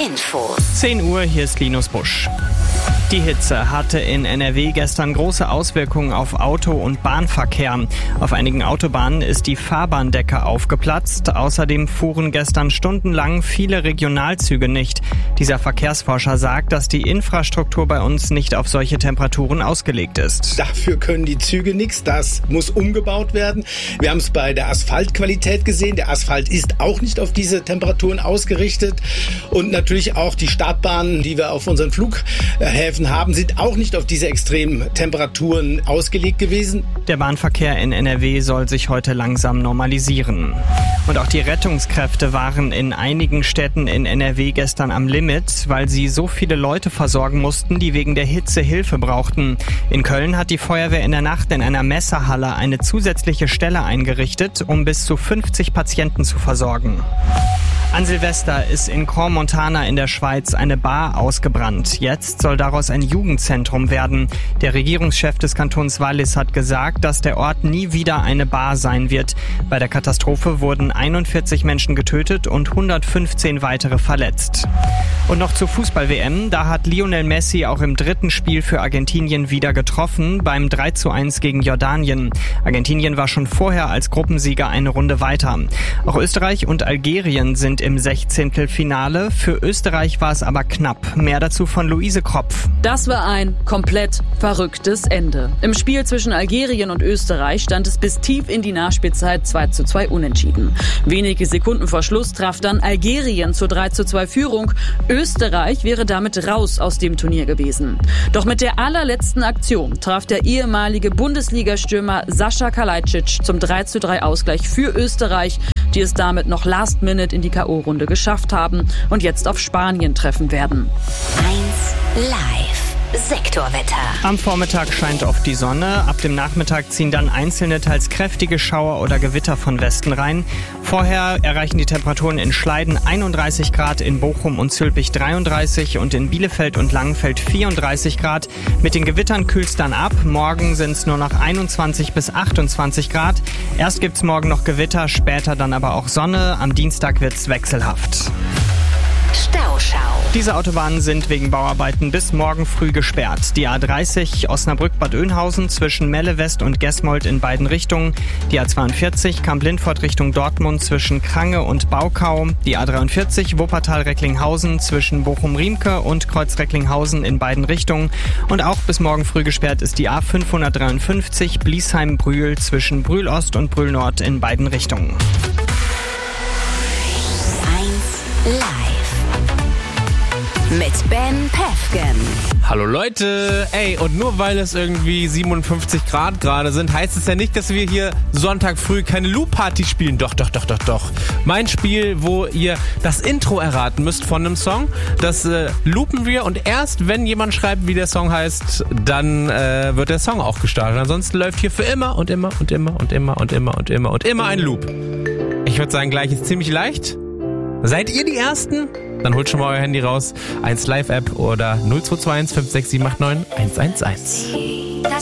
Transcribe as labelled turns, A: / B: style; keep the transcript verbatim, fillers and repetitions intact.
A: Infos.
B: zehn Uhr, hier ist Linus Busch. Die Hitze hatte in N R W gestern große Auswirkungen auf Auto- und Bahnverkehr. Auf einigen Autobahnen ist die Fahrbahndecke aufgeplatzt. Außerdem fuhren gestern stundenlang viele Regionalzüge nicht. Dieser Verkehrsforscher sagt, dass die Infrastruktur bei uns nicht auf solche Temperaturen ausgelegt ist.
C: Dafür können die Züge nichts. Das muss umgebaut werden. Wir haben es bei der Asphaltqualität gesehen. Der Asphalt ist auch nicht auf diese Temperaturen ausgerichtet. Und natürlich auch die Startbahnen, die wir auf unseren Flughäfen haben, sind auch nicht auf diese extremen Temperaturen ausgelegt gewesen.
B: Der Bahnverkehr in N R W soll sich heute langsam normalisieren. Und auch die Rettungskräfte waren in einigen Städten in N R W gestern am Limit, weil sie so viele Leute versorgen mussten, die wegen der Hitze Hilfe brauchten. In Köln hat die Feuerwehr in der Nacht in einer Messerhalle eine zusätzliche Stelle eingerichtet, um bis zu fünfzig Patienten zu versorgen. An Silvester ist in Crans-Montana in der Schweiz eine Bar ausgebrannt. Jetzt soll daraus ein Jugendzentrum werden. Der Regierungschef des Kantons Wallis hat gesagt, dass der Ort nie wieder eine Bar sein wird. Bei der Katastrophe wurden einundvierzig Menschen getötet und hundertfünfzehn weitere verletzt. Und noch zur Fußball-W M. Da hat Lionel Messi auch im dritten Spiel für Argentinien wieder getroffen, beim drei zu eins gegen Jordanien. Argentinien war schon vorher als Gruppensieger eine Runde weiter. Auch Österreich und Algerien sind im Sechzehntelfinale. Für Österreich war es aber knapp. Mehr dazu von Luise Kropf.
D: Das war ein komplett verrücktes Ende. Im Spiel zwischen Algerien und Österreich stand es bis tief in die Nachspielzeit zwei zu zwei unentschieden. Wenige Sekunden vor Schluss traf dann Algerien zur drei zu zwei Führung. Österreich wäre damit raus aus dem Turnier gewesen. Doch mit der allerletzten Aktion traf der ehemalige Bundesligastürmer Sascha Kalajdzic zum drei zu drei Ausgleich für Österreich, die es damit noch last minute in die K O-Runde geschafft haben und jetzt auf Spanien treffen werden.
A: eins live. Sektorwetter.
B: Am Vormittag scheint oft die Sonne. Ab dem Nachmittag ziehen dann einzelne, teils kräftige Schauer oder Gewitter von Westen rein. Vorher erreichen die Temperaturen in Schleiden einunddreißig Grad, in Bochum und Zülpich dreiunddreißig und in Bielefeld und Langenfeld vierunddreißig Grad. Mit den Gewittern kühlt es dann ab. Morgen sind es nur noch einundzwanzig bis achtundzwanzig Grad. Erst gibt es morgen noch Gewitter, später dann aber auch Sonne. Am Dienstag wird es wechselhaft.
A: Stauschau.
B: Diese Autobahnen sind wegen Bauarbeiten bis morgen früh gesperrt. Die A dreißig Osnabrück-Bad Oeynhausen zwischen Melle West und Gesmold in beiden Richtungen. Die A zweiundvierzig Kamp-Lindfort Richtung Dortmund zwischen Krange und Baukau. Die A dreiundvierzig Wuppertal-Recklinghausen zwischen Bochum-Riemke und Kreuz-Recklinghausen in beiden Richtungen. Und auch bis morgen früh gesperrt ist die A fünfhundertdreiundfünfzig Bliesheim-Brühl zwischen Brühl-Ost und Brühl-Nord in beiden Richtungen.
A: eins live. Mit Ben Pefgen.
E: Hallo Leute, ey, und nur weil es irgendwie siebenundfünfzig Grad gerade sind, heißt es ja nicht, dass wir hier Sonntag früh keine Loop-Party spielen. Doch, doch, doch, doch, doch. Mein Spiel, wo ihr das Intro erraten müsst von einem Song, das äh, loopen wir und erst wenn jemand schreibt, wie der Song heißt, dann äh, wird der Song auch gestartet. Ansonsten läuft hier für immer und immer und immer und immer und immer und immer und immer ein Loop. Ich würde sagen, gleich ist ziemlich leicht. Seid ihr die Ersten? Dann holt schon mal euer Handy raus. eins Live App oder null zwei zwei eins fünf sechs sieben acht neun eins eins eins.